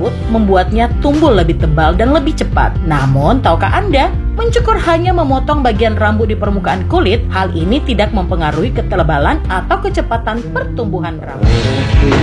rambut membuatnya tumbuh lebih tebal dan lebih cepat. Namun, tahukah Anda, mencukur hanya memotong bagian rambut di permukaan kulit, hal ini tidak mempengaruhi ketebalan atau kecepatan pertumbuhan rambut.